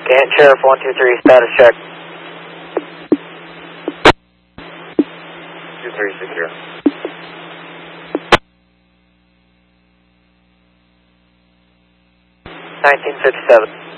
Can't Sheriff 123, status check. 23 secure. 1957.